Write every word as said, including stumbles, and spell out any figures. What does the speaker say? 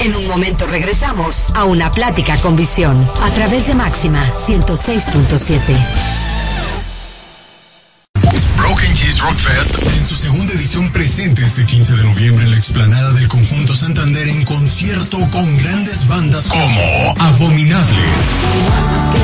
En un momento regresamos a Una Plática con Visión a través de Máxima ciento seis punto siete. Broken Cheese Rock Fest en su segunda edición presente este quince de noviembre en la explanada del Conjunto Santander en concierto con grandes bandas como Abominables,